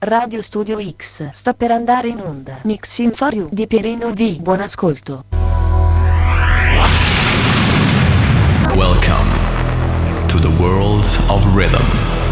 Radio Studio X sta per andare in onda. Mixing for You di Pierino V. Buon ascolto. Welcome to the world of rhythm.